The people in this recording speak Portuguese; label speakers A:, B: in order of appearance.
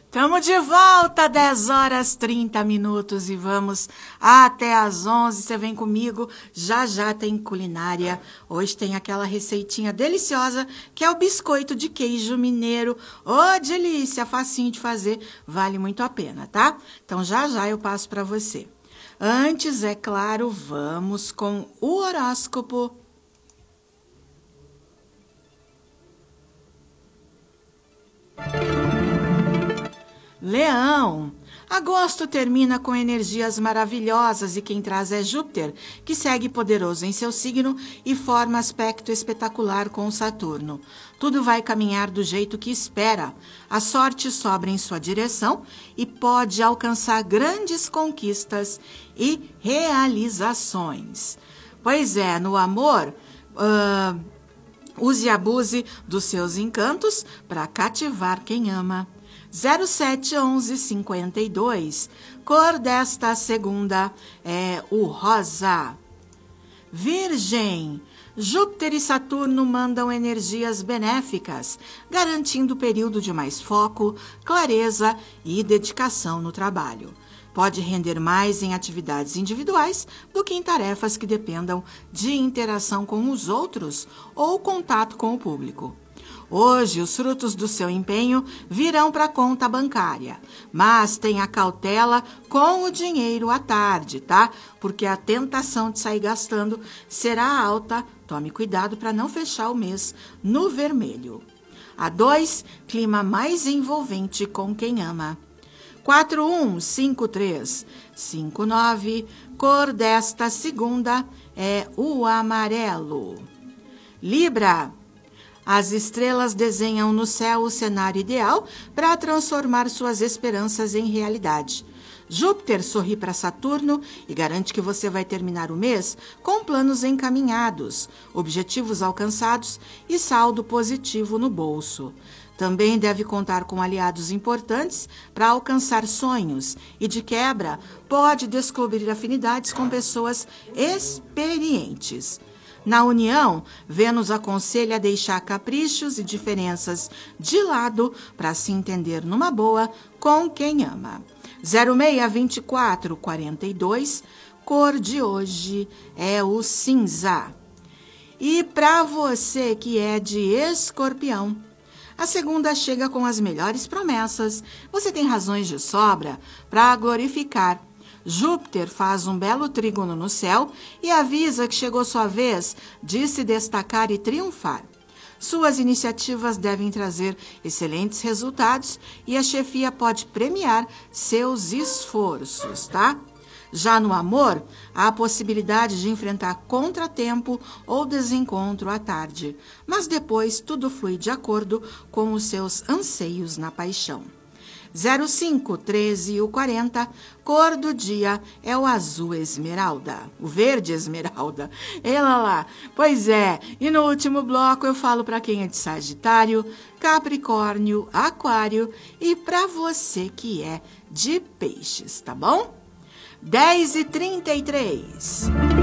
A: Tamo de volta, 10 horas 30 minutos e vamos até às 11. Você vem comigo, já já tem culinária. Hoje tem aquela receitinha deliciosa que é o biscoito de queijo mineiro. Ô, delícia, facinho de fazer, vale muito a pena, tá? Então já já eu passo para você. Antes, é claro, vamos com o horóscopo. Leão, agosto termina com energias maravilhosas e quem traz é Júpiter, que segue poderoso em seu signo e forma aspecto espetacular com Saturno. Tudo vai caminhar do jeito que espera. A sorte sobra em sua direção e pode alcançar grandes conquistas e realizações. Pois é, no amor, use e abuse dos seus encantos para cativar quem ama. 071152. Cor desta segunda é o rosa. Virgem, Júpiter e Saturno mandam energias benéficas, garantindo período de mais foco, clareza e dedicação no trabalho. Pode render mais em atividades individuais do que em tarefas que dependam de interação com os outros ou contato com o público. Hoje, os frutos do seu empenho virão para a conta bancária, mas tenha cautela com o dinheiro à tarde, tá? Porque a tentação de sair gastando será alta. Tome cuidado para não fechar o mês no vermelho. A 2, clima mais envolvente com quem ama. 415359, cor desta segunda é o amarelo. Libra, as estrelas desenham no céu o cenário ideal para transformar suas esperanças em realidade. Júpiter sorri para Saturno e garante que você vai terminar o mês com planos encaminhados, objetivos alcançados e saldo positivo no bolso. Também deve contar com aliados importantes para alcançar sonhos e, de quebra, pode descobrir afinidades com pessoas experientes. Na união, Vênus aconselha a deixar caprichos e diferenças de lado para se entender numa boa com quem ama. 062442, cor de hoje é o cinza. E para você que é de Escorpião, a segunda chega com as melhores promessas. Você tem razões de sobra para glorificar. Júpiter faz um belo trígono no céu e avisa que chegou sua vez de se destacar e triunfar. Suas iniciativas devem trazer excelentes resultados e a chefia pode premiar seus esforços, tá? Já no amor, há a possibilidade de enfrentar contratempo ou desencontro à tarde, mas depois tudo flui de acordo com os seus anseios na paixão. 0513 e o 40, cor do dia é o azul esmeralda, o verde esmeralda. Ela lá, pois é, e no último bloco eu falo para quem é de Sagitário, Capricórnio, Aquário e para você que é de Peixes, tá bom? 10h33.